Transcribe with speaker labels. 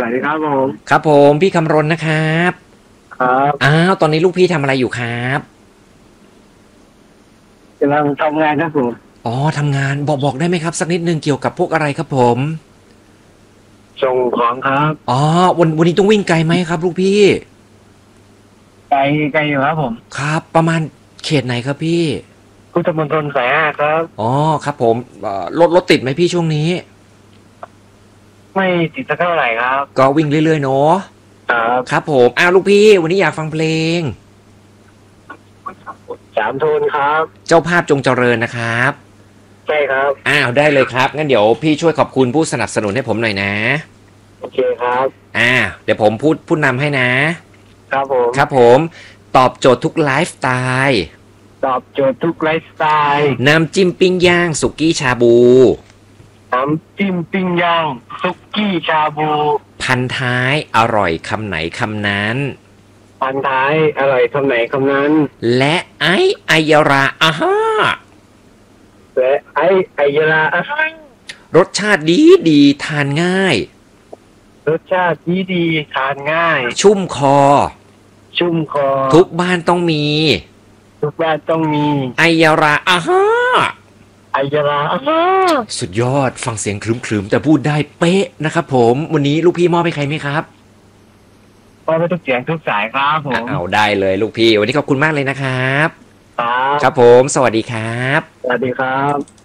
Speaker 1: วัสดีครับผม
Speaker 2: ครับผมพี่คำรณนะครับ
Speaker 1: ครับ
Speaker 2: ตอนนี้ลูกพี่ทำอะไรอยู่ครับ
Speaker 1: กำลังทำงานครับผม
Speaker 2: อ๋อทำงานบอกได้ไหมครับสักนิดนึงเกี่ยวกับพวกอะไรครับผม
Speaker 1: ส่งของครับ
Speaker 2: อ๋อวันนี้ต้องวิ่งไกลไหมครับลูกพี่
Speaker 1: ไกลไกลอยู่ครับผม
Speaker 2: ครับประมาณเขตไหนครับพี่
Speaker 1: พุทธมณฑลสายห้าครับ
Speaker 2: อ๋อครับผมรถติดไหมพี่ช่วงนี้
Speaker 1: ไม่ติดสักเท่าไหร่ครับ
Speaker 2: ก็วิ่งเรื่อยๆเนาะ
Speaker 1: ครับ
Speaker 2: ครับผมลูกพี่วันนี้อยากฟังเพลง
Speaker 1: 3 โทนครับ
Speaker 2: เจ้าภาพจงเจริญนะครับ
Speaker 1: ใช่ครับ
Speaker 2: ได้เลยครับงั้นเดี๋ยวพี่ช่วยขอบคุณผู้สนับสนุนให้ผมหน่อยนะ
Speaker 1: โอเคครับ
Speaker 2: เดี๋ยวผมพูดนำให้นะครับ
Speaker 1: ผม
Speaker 2: ครับผมตอบโจทย์ทุกไลฟ์สไตล์
Speaker 1: ตอบโจทย์ทุกไลฟ์สไตล์
Speaker 2: น้ำจิ้มปิ้งย่างสุกี้ชาบู
Speaker 1: น้ำจิ้มปิ้งย่างซุกี้ชาบู
Speaker 2: พันท้ายอร่อยคำไหนคำนั้น
Speaker 1: พันท้ายอร่อยคำไหนคำนั้น
Speaker 2: และไอยรา
Speaker 1: และไอยาลาร
Speaker 2: สชาติดีดีทานง่าย
Speaker 1: รสชาติดีทานง่าย
Speaker 2: ชุ่มคอ
Speaker 1: ชุ่มคอ
Speaker 2: ทุกบ้านต้องมี
Speaker 1: ทุกบ้านต้องมี
Speaker 2: ไอยารา
Speaker 1: ไอยาลา
Speaker 2: สุดยอดฟังเสียงครึมๆแต่พูดได้เป๊ะนะครับผมวันนี้ลูกพี่มอบให้ใครไหมครับ
Speaker 1: ก็ไม่ต้องเสียงทุกสายครับผม
Speaker 2: ได้เลยลูกพี่วันนี้ขอบคุณมากเลยนะครับ
Speaker 1: ครับ
Speaker 2: ครับผมสวัสดีครับ
Speaker 1: สวัสดีครับ